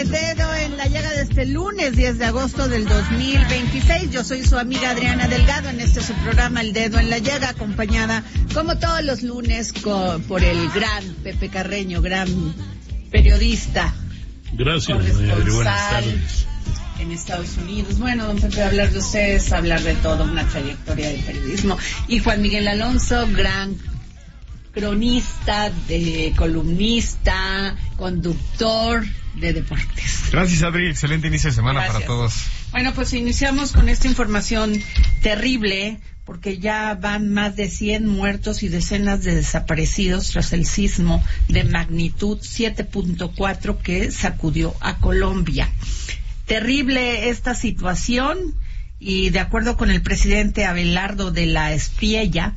Dedo en la Llaga de este lunes 10 de agosto del 2026. Yo soy su amiga Adriana Delgado en este su programa El Dedo en la Llaga, acompañada como todos los lunes por el gran Pepe Carreño, gran periodista. Gracias, Adri, buenas tardes. En Estados Unidos. Bueno, don Pepe, hablar de ustedes, hablar de toda una trayectoria del periodismo. Y Juan Miguel Alonso, gran cronista, columnista, conductor de deportes. Gracias, Adri. Excelente inicio de semana. Gracias para todos. Bueno, pues iniciamos con esta información terrible, porque ya van más de 100 muertos y decenas de desaparecidos tras el sismo de magnitud 7.4 que sacudió a Colombia. Terrible esta situación, y de acuerdo con el presidente Abelardo de la Espriella,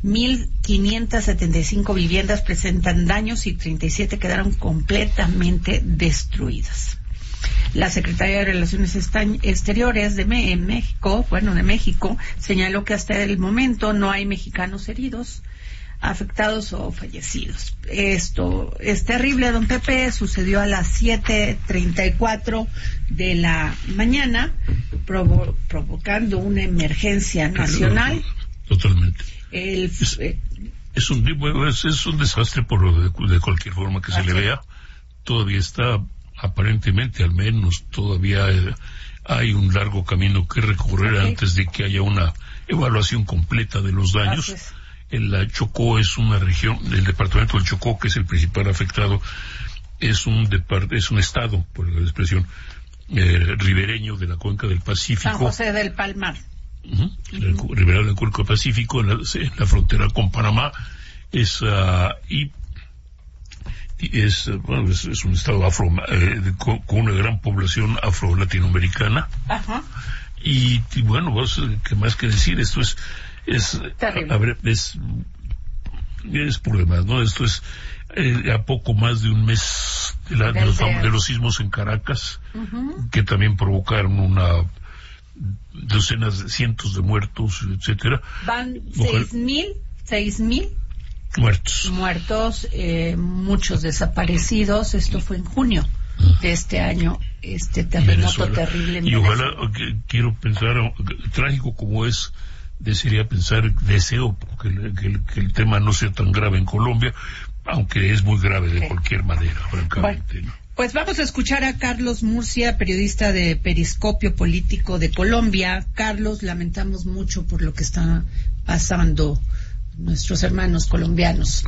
1,575 viviendas presentan daños y 37 quedaron completamente destruidas. La Secretaría de Relaciones Exteriores de México, señaló que hasta el momento no hay mexicanos heridos, afectados o fallecidos. Esto es terrible, don Pepe. Sucedió a las 7:34 de la mañana, provocando una emergencia nacional. Totalmente. Es un desastre de cualquier forma que se le vea. Todavía está, aparentemente, al menos, todavía hay un largo camino que recorrer antes de que haya una evaluación completa de los daños. El Chocó es una región, el departamento del Chocó, que es el principal afectado, es un estado, por la expresión, ribereño de la cuenca del Pacífico. San José del Palmar. Ribereño del cuenca del Pacífico, en la frontera con Panamá, es un estado con una gran población afro-latinoamericana. Ajá. Y bueno, ¿qué más que decir? Esto es terrible. Es por demás, ¿no? Esto es a poco más de un mes de los sismos en Caracas, que también provocaron cientos de muertos, etcétera. Van 6,000 muertos, muchos desaparecidos. Esto fue en junio de este año, este terremoto terrible en Venezuela. Y ojalá, quiero pensar, trágico como es, deseo que el tema no sea tan grave en Colombia, aunque es muy grave de cualquier manera, francamente. Bueno, pues vamos a escuchar a Carlos Murcia, periodista de Periscopio Político de Colombia. Carlos, lamentamos mucho por lo que está pasando nuestros hermanos colombianos.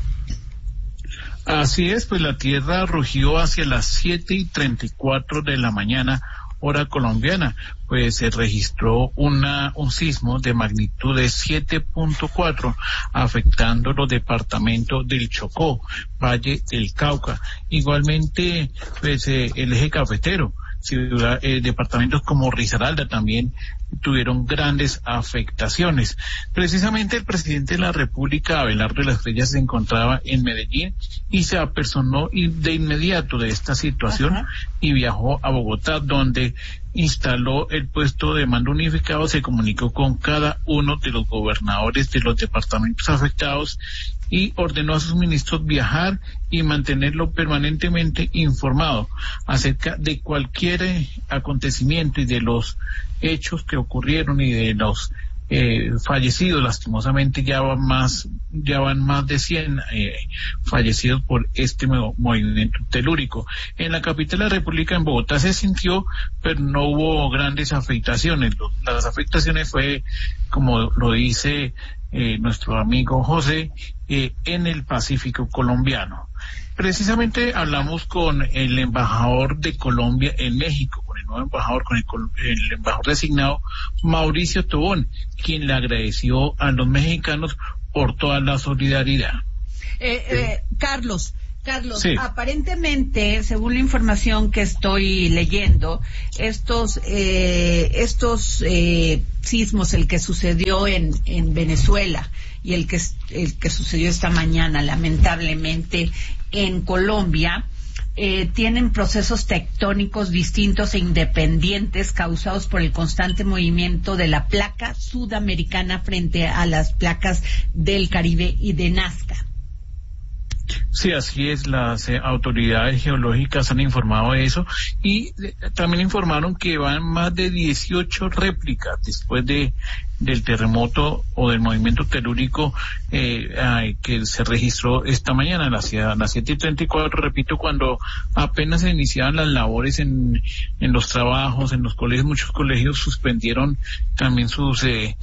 Así es, pues la tierra rugió hacia las 7:34 de la mañana, hora colombiana, pues se registró un sismo de magnitud de 7.4 afectando los departamentos del Chocó, Valle del Cauca, igualmente pues el eje cafetero. Departamentos como Risaralda también tuvieron grandes afectaciones. Precisamente el presidente de la República, Abelardo de la Espriella, se encontraba en Medellín y se apersonó de inmediato de esta situación y viajó a Bogotá, donde instaló el puesto de mando unificado, se comunicó con cada uno de los gobernadores de los departamentos afectados y ordenó a sus ministros viajar y mantenerlo permanentemente informado acerca de cualquier acontecimiento y de los hechos que ocurrieron y de los fallecidos. Lastimosamente ya van más de 100 fallecidos por este movimiento telúrico. En la capital de la República, en Bogotá, se sintió, pero no hubo grandes afectaciones. Las afectaciones fue, como lo dice nuestro amigo José, en el Pacífico colombiano. Precisamente hablamos con el embajador de Colombia en México, con el nuevo embajador, con el embajador designado Mauricio Tobón, quien le agradeció a los mexicanos por toda la solidaridad. Carlos, sí. Aparentemente, según la información que estoy leyendo, estos sismos, el que sucedió en Venezuela y el que sucedió esta mañana, lamentablemente, en Colombia, tienen procesos tectónicos distintos e independientes causados por el constante movimiento de la placa sudamericana frente a las placas del Caribe y de Nazca. Sí, así es. Las autoridades geológicas han informado de eso y también informaron que van más de 18 réplicas después del terremoto o del movimiento telúrico que se registró esta mañana a las 7:34, repito, cuando apenas se iniciaban las labores en los trabajos, en los colegios. Muchos colegios suspendieron también sus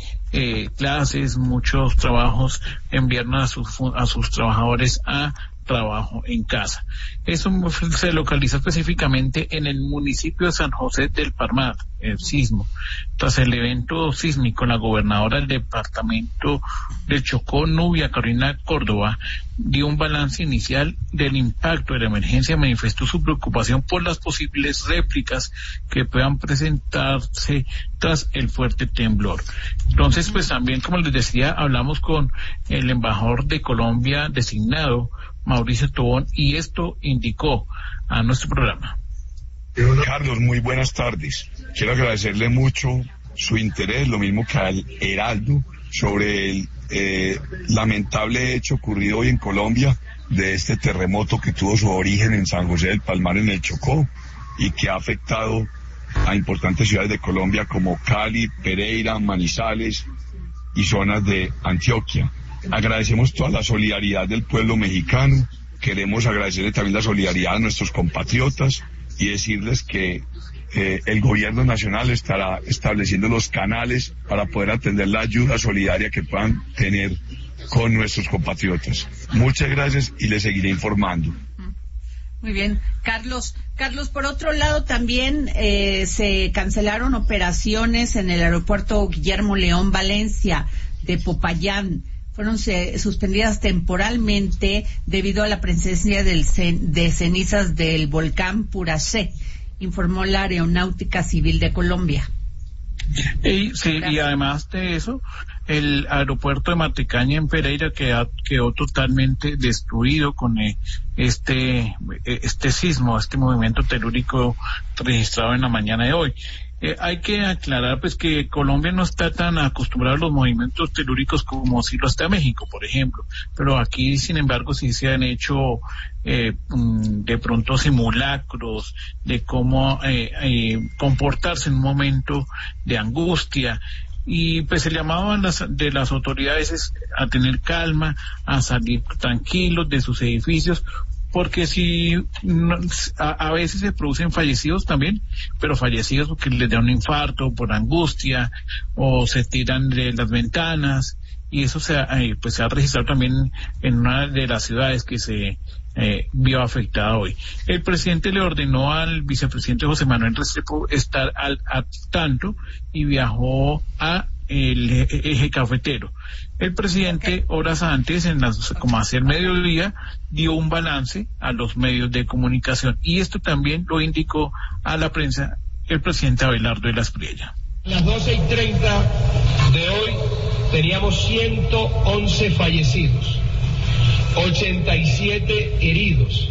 clases, muchos trabajos enviaron a sus trabajadores a trabajo en casa. Eso se localiza específicamente en el municipio de San José del Palmar, el sismo. Tras el evento sísmico, la gobernadora del departamento del Chocó, Nubia Carolina Córdoba, dio un balance inicial del impacto de la emergencia, manifestó su preocupación por las posibles réplicas que puedan presentarse tras el fuerte temblor. Entonces, pues también, como les decía, hablamos con el embajador de Colombia designado, Mauricio Tobón, y esto indicó a nuestro programa. Carlos, muy buenas tardes. Quiero agradecerle mucho su interés, lo mismo que al Heraldo, sobre el lamentable hecho ocurrido hoy en Colombia de este terremoto que tuvo su origen en San José del Palmar, en el Chocó, y que ha afectado a importantes ciudades de Colombia como Cali, Pereira, Manizales y zonas de Antioquia. Agradecemos toda la solidaridad del pueblo mexicano, queremos agradecerle también la solidaridad a nuestros compatriotas y decirles que el gobierno nacional estará estableciendo los canales para poder atender la ayuda solidaria que puedan tener con nuestros compatriotas. Muchas gracias y les seguiré informando. Muy bien. Carlos, por otro lado también se cancelaron operaciones en el aeropuerto Guillermo León Valencia de Popayán. Fueron suspendidas temporalmente debido a la presencia de cenizas del volcán Puracé, informó la Aeronáutica Civil de Colombia. Y además de eso, el aeropuerto de Matecaña en Pereira quedó totalmente destruido con este sismo, este movimiento telúrico registrado en la mañana de hoy. Hay que aclarar pues que Colombia no está tan acostumbrado a los movimientos telúricos como si lo está México, por ejemplo, pero aquí sin embargo sí se han hecho de pronto simulacros de cómo comportarse en un momento de angustia. Y pues el llamado de las autoridades es a tener calma, a salir tranquilos de sus edificios, porque a veces se producen fallecidos también, pero fallecidos porque les da un infarto por angustia o se tiran de las ventanas, y eso se ha registrado también en una de las ciudades que se vio afectada hoy. El presidente le ordenó al vicepresidente José Manuel Restrepo estar al tanto y viajó a el eje cafetero. El presidente, horas antes, como hacia el mediodía, dio un balance a los medios de comunicación, y esto también lo indicó a la prensa el presidente Abelardo de la Espriella. A las 12:30 de hoy teníamos 111 fallecidos, 87 heridos,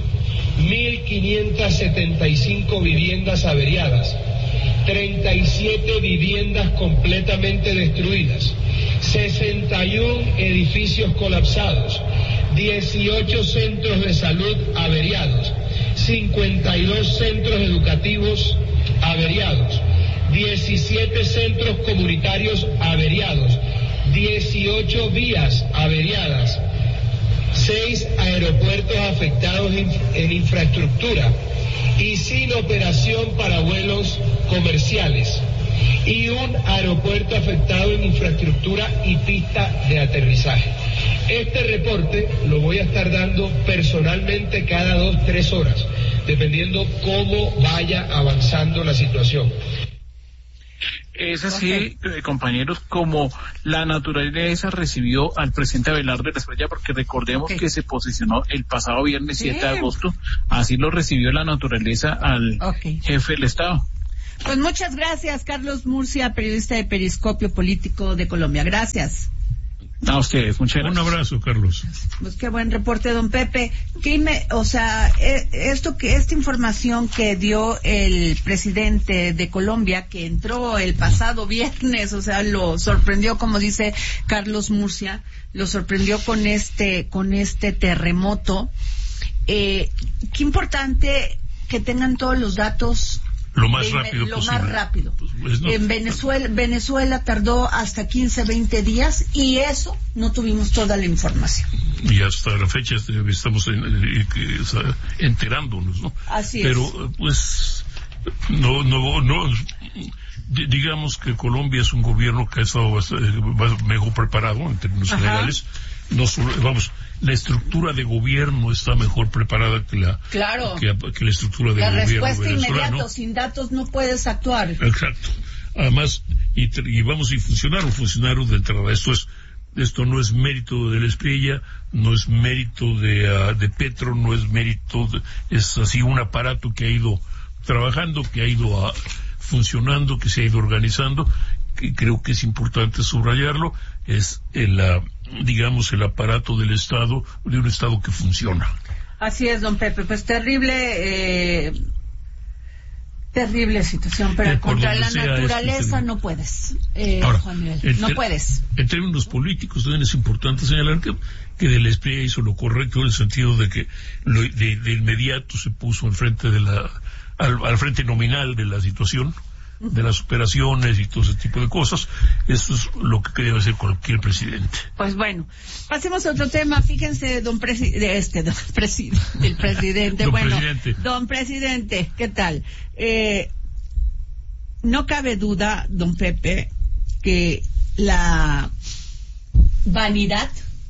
1.575 viviendas averiadas, 37 viviendas completamente destruidas, 61 edificios colapsados, 18 centros de salud averiados, 52 centros educativos averiados, 17 centros comunitarios averiados, 18 vías averiadas, 6 aeropuertos afectados en infraestructura y sin operación para vuelos comerciales, y un aeropuerto afectado en infraestructura y pista de aterrizaje. Este reporte lo voy a estar dando personalmente cada 2-3 horas, dependiendo cómo vaya avanzando la situación. Es así, compañeros, como la naturaleza recibió al presidente Abelardo de la Espriella, porque recordemos que se posicionó el pasado viernes 7 de agosto, así lo recibió la naturaleza al jefe del Estado. Pues muchas gracias, Carlos Murcia, periodista de Periscopio Político de Colombia. Gracias. A ustedes, muchas gracias. Un abrazo, Carlos. Pues qué buen reporte, don Pepe. Esta información que dio el presidente de Colombia, que entró el pasado viernes, lo sorprendió, como dice Carlos Murcia, lo sorprendió con este terremoto. qué importante que tengan todos los datos lo más rápido lo posible. Más rápido. Pues no. En Venezuela tardó hasta 15, 20 días y eso no tuvimos toda la información. Y hasta la fecha estamos enterándonos, ¿no? Así Pero, es. pues, no, digamos que Colombia es un gobierno que ha estado mejor preparado en términos generales. No solo, la estructura de gobierno está mejor preparada que la estructura de la gobierno respuesta venezolano. inmediata, sin datos no puedes actuar. Exacto. Además, y funcionaron de entrada. Esto no es mérito de la Espriella, no es mérito de Petro, no es mérito, es así un aparato que ha ido trabajando, que ha ido funcionando, que se ha ido organizando, que creo que es importante subrayarlo, es el aparato del Estado, de un Estado que funciona. Así es, don Pepe, pues terrible situación, pero contra la naturaleza no puedes, Ahora, Juan Miguel, no puedes. En términos políticos también es importante señalar que de la Espriella hizo lo correcto en el sentido de que de inmediato se puso al frente al frente nominal de la situación, de las operaciones y todo ese tipo de cosas. Eso es lo que debe hacer cualquier presidente. Pues bueno, pasemos a otro tema. Fíjense, don presidente. Don presidente, ¿qué tal? No cabe duda, don Pepe, que la vanidad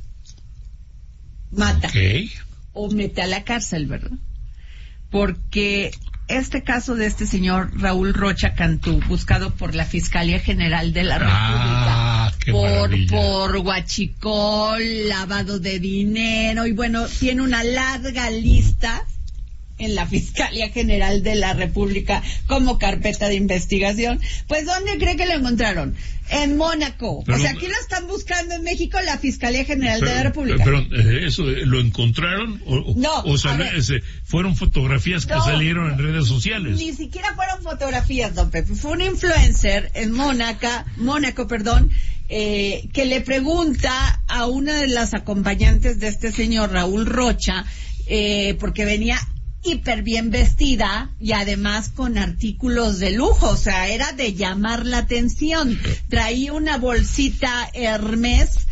mata o mete a la cárcel, ¿verdad? Porque este caso de este señor Raúl Rocha Cantú, buscado por la Fiscalía General de la República por huachicol, lavado de dinero, y bueno, tiene una larga lista en la Fiscalía General de la República como carpeta de investigación. Pues, ¿dónde cree que lo encontraron? En Mónaco. O sea, aquí lo están buscando en México la Fiscalía General de la República. Pero ¿eso lo encontraron? ¿Fueron fotografías que salieron en redes sociales? Ni siquiera fueron fotografías, don Pepe. Fue un influencer en Mónaco, que le pregunta a una de las acompañantes de este señor Raúl Rocha, porque venía hiper bien vestida y además con artículos de lujo, o sea, era de llamar la atención. Traía una bolsita Hermes,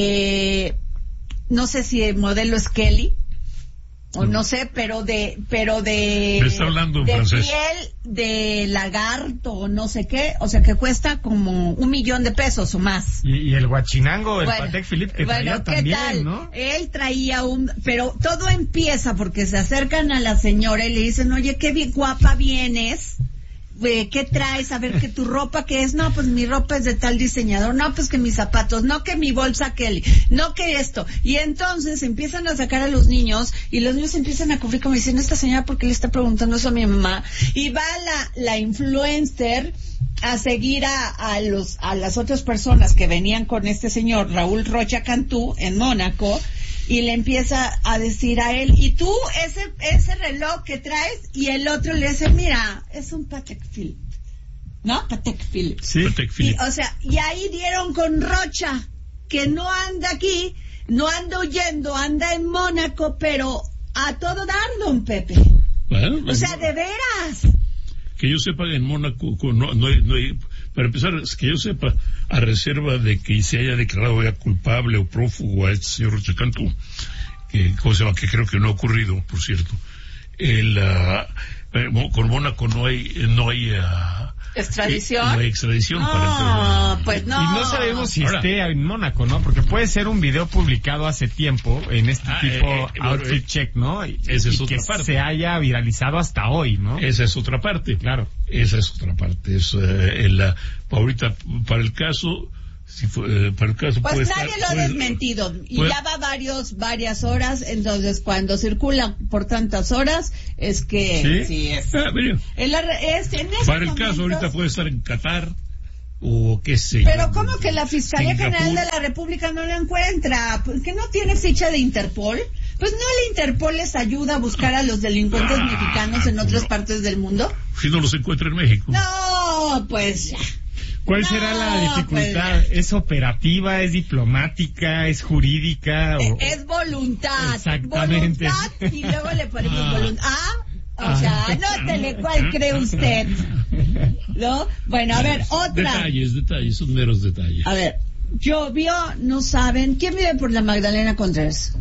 no sé si el modelo es Kelly o no sé, pero de Me está hablando en francés. Piel de lagarto o no sé qué, o sea que cuesta como $1,000,000 o más. Y el guachinango, el Patek Philippe que traía también, tal? ¿no? Él traía pero todo empieza porque se acercan a la señora y le dicen, oye, qué bien guapa vienes. ¿Qué traes? A ver, que tu ropa, ¿qué es? No, pues mi ropa es de tal diseñador. No, pues que mis zapatos. No, que mi bolsa Kelly. No, que esto. Y entonces empiezan a sacar a los niños y los niños empiezan a cubrir como diciendo, esta señora, ¿por qué le está preguntando eso a mi mamá? Y va la influencer a seguir a las otras personas que venían con este señor Raúl Rocha Cantú en Mónaco, y le empieza a decir a él, y tú ese reloj que traes, y el otro le dice, mira, es un Patek Philippe, ¿no? Patek Philippe. Sí. Patek Philippe. Y ahí dieron con Rocha, que no anda aquí, no anda huyendo, anda en Mónaco, pero a todo dar, don Pepe. Bueno, o sea, de veras. Que yo sepa, en Mónaco no hay, para empezar, que yo sepa, a reserva de que se haya declarado ya culpable o prófugo a este señor Rocha Cantú, que creo que no ha ocurrido, por cierto. Con Mónaco no hay ¿extradición? No hay extradición pues no. Y no sabemos si esté en Mónaco, ¿no? Porque puede ser un video publicado hace tiempo en este tipo outfit check, ¿no? Esa es otra parte. Se haya viralizado hasta hoy, ¿no? Esa es otra parte. Claro. Esa es otra parte. Ahorita, para el caso, pues puede nadie lo ha desmentido y ya va varias horas, entonces cuando circula por tantas horas es que sí es. Para el caso ahorita puede estar en Qatar o qué sé. Pero ¿cómo que la Fiscalía General de la República no lo encuentra? ¿Que no tiene ficha de Interpol? Pues no, la Interpol les ayuda a buscar a los delincuentes mexicanos en otras partes del mundo. Si no los encuentra en México. No, pues ya. ¿Cuál será la dificultad? Pues, ¿es operativa, es diplomática, es jurídica? Es voluntad. Exactamente. Voluntad y luego le ponemos voluntad. O sea, anótele cuál cree usted. ¿No? Bueno, a ver, otra. Detalles, son meros detalles. A ver, llovió, no saben. ¿Quién vive por la Magdalena Contreras?